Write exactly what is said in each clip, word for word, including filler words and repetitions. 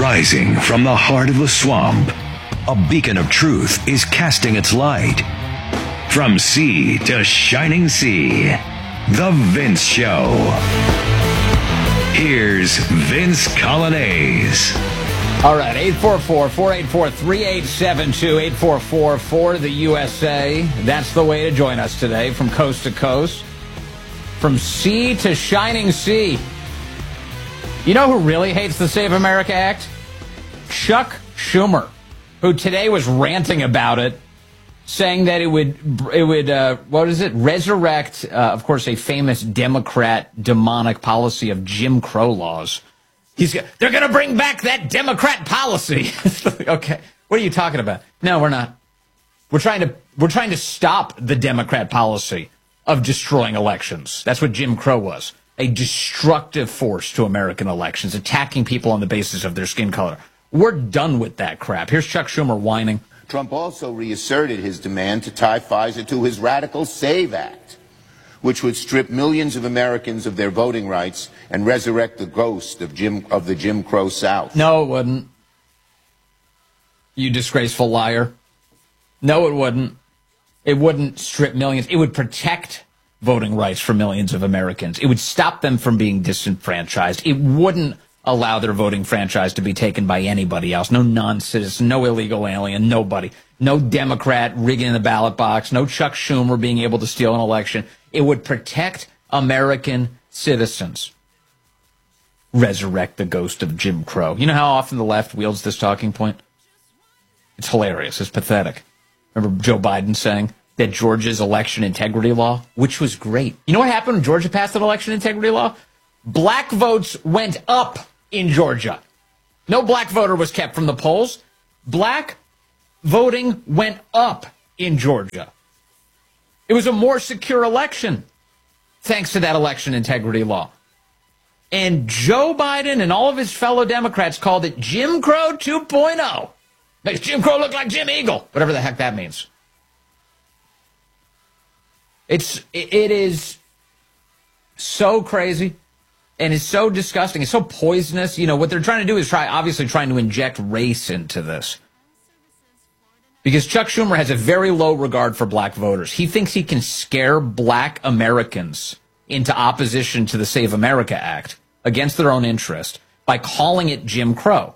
Rising from the heart of the swamp, a beacon of truth is casting its light. From sea to shining sea, The Vince Show. Here's Vince Coglianese. All right, eight four four, four eight four, three eight seven two, eight four four, four the U S A. That's the way to join us today from coast to coast. From sea to shining sea. You know who really hates the Save America Act? Chuck Schumer, who today was ranting about it, saying that it would, it would, uh, what is it, resurrect, uh, of course, a famous Democrat demonic policy of Jim Crow laws. He's, they're going to bring back that Democrat policy. Okay, what are you talking about? No, we're not. We're trying to, we're trying to stop the Democrat policy of destroying elections. That's what Jim Crow was. A destructive force to American elections, attacking people on the basis of their skin color. We're done with that crap. Here's Chuck Schumer whining. Trump also reasserted his demand to tie FISA to his radical SAVE Act, which would strip millions of Americans of their voting rights and resurrect the ghost of Jim of the Jim Crow South. No, it wouldn't. You disgraceful liar. No, it wouldn't. It wouldn't strip millions. It would protect voting rights for millions of Americans. It would stop them from being disenfranchised. It wouldn't allow their voting franchise to be taken by anybody else. No non-citizen, no illegal alien, nobody. No Democrat rigging the ballot box, no Chuck Schumer being able to steal an election. It would protect American citizens. Resurrect the ghost of Jim Crow. You know how often the left wields this talking point? It's hilarious. It's pathetic. Remember Joe Biden saying that Georgia's election integrity law, which was great. You know what happened when Georgia passed an election integrity law? Black votes went up in Georgia. No black voter was kept from the polls. Black voting went up in Georgia. It was a more secure election thanks to that election integrity law. And Joe Biden and all of his fellow Democrats called it Jim Crow two point oh. Makes Jim Crow look like Jim Eagle, whatever the heck that means. It's, it is so crazy and it's so disgusting. It's so poisonous. You know, what they're trying to do is try, obviously trying to inject race into this. Because Chuck Schumer has a very low regard for black voters. He thinks he can scare black Americans into opposition to the Save America Act against their own interest by calling it Jim Crow.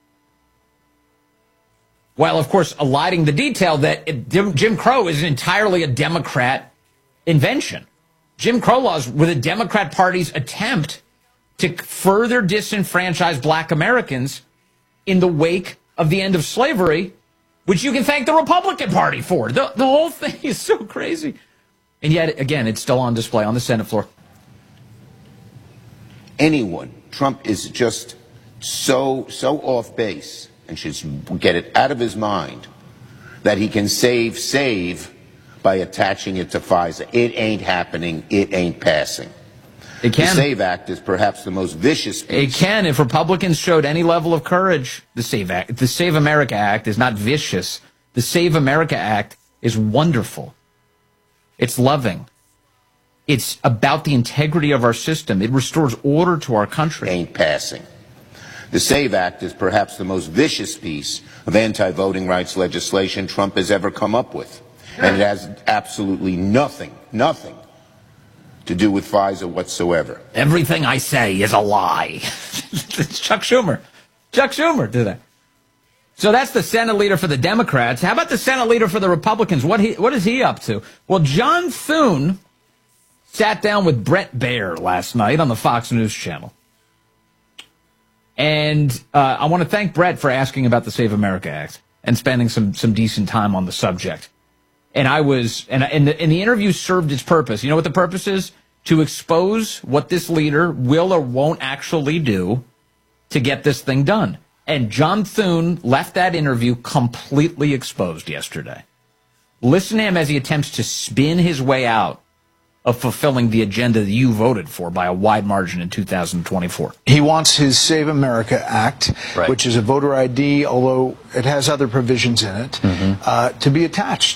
While, of course, eliding the detail that it, Jim, Jim Crow is entirely a Democrat invention. Jim Crow laws were the Democrat Party's attempt to further disenfranchise black Americans in the wake of the end of slavery, which you can thank the Republican Party for. The, the whole thing is so crazy. And yet, again, it's still on display on the Senate floor. Anyone, Trump is just so, so off base and should get it out of his mind that he can save, save by attaching it to FISA. It ain't happening. It ain't passing. It can. The SAVE Act is perhaps the most vicious piece. It can. If Republicans showed any level of courage, the SAVE Act, the Save America Act is not vicious. The Save America Act is wonderful. It's loving. It's about the integrity of our system. It restores order to our country. Ain't passing. The SAVE Act is perhaps the most vicious piece of anti-voting rights legislation Trump has ever come up with. And it has absolutely nothing, nothing to do with FISA whatsoever. Everything I say is a lie. It's Chuck Schumer. Chuck Schumer did that. So that's the Senate leader for the Democrats. How about the Senate leader for the Republicans? What he, what is he up to? Well, John Thune sat down with Bret Baier last night on the Fox News channel. And uh, I want to thank Bret for asking about the Save America Act and spending some some decent time on the subject. And I was, and, and, the, and the interview served its purpose. You know what the purpose is? To expose what this leader will or won't actually do to get this thing done. And John Thune left that interview completely exposed yesterday. Listen to him as he attempts to spin his way out of fulfilling the agenda that you voted for by a wide margin in two thousand twenty-four. He wants his Save America Act, right, which is a voter I D, although it has other provisions in it, mm-hmm. uh, to be attached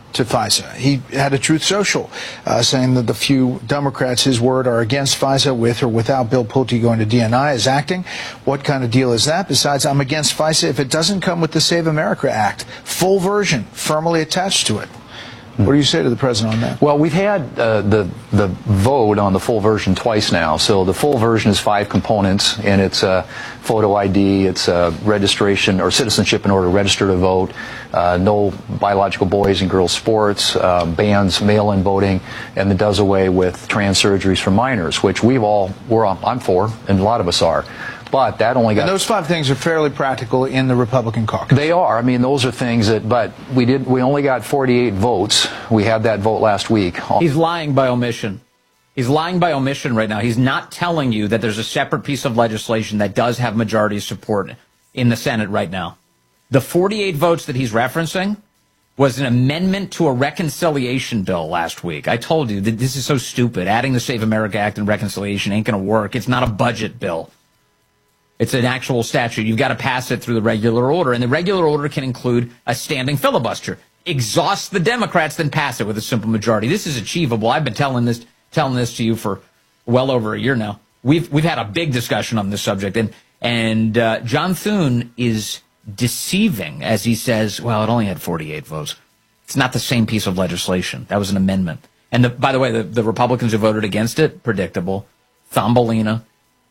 to FISA. He had a Truth Social uh, saying that the few Democrats, his word, are against FISA with or without Bill Pulte going to D N I as acting. What kind of deal is that? Besides, I'm against FISA if it doesn't come with the Save America Act. Full version, firmly attached to it. What do you say to the president on that? Well, we've had uh, the the vote on the full version twice now. So the full version is five components, and it's uh, photo I D, it's uh, registration or citizenship in order to register to vote, uh, no biological boys and girls sports, uh, bans mail-in voting, and it does away with trans surgeries for minors, which we've all we're I'm for, and a lot of us are. But that only got... And those five things are fairly practical in the Republican caucus. They are. I mean, those are things that... But we did. We only got forty-eight votes. We had that vote last week. He's lying by omission. He's lying by omission right now. He's not telling you that there's a separate piece of legislation that does have majority support in the Senate right now. The forty-eight votes that he's referencing was an amendment to a reconciliation bill last week. I told you that this is so stupid. Adding the Save America Act and reconciliation ain't going to work. It's not a budget bill. It's an actual statute. You've got to pass it through the regular order, and the regular order can include a standing filibuster. Exhaust the Democrats, then pass it with a simple majority. This is achievable. I've been telling this telling this to you for well over a year now. We've we've had a big discussion on this subject, and and uh, John Thune is deceiving as he says, well, it only had forty-eight votes. It's not the same piece of legislation. That was an amendment. And the, by the way, the, the Republicans who voted against it, predictable. Thumbelina,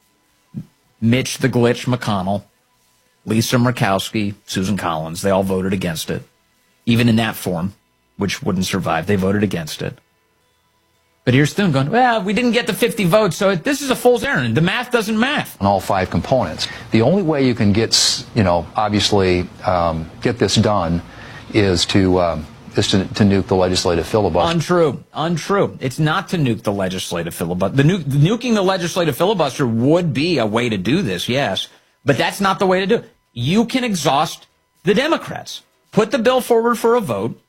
Mitch the Glitch McConnell, Lisa Murkowski, Susan Collins, they all voted against it. Even in that form, which wouldn't survive, they voted against it. But here's Thune going, well, we didn't get the fifty votes, so it, this is a fool's errand. The math doesn't math. On all five components. The only way you can get, you know, obviously um, get this done is to... Um, is to, to nuke the legislative filibuster. Untrue. Untrue. It's not to nuke the legislative filibuster. The nu nuking the legislative filibuster would be a way to do this, yes. But that's not the way to do it. You can exhaust the Democrats. Put the bill forward for a vote.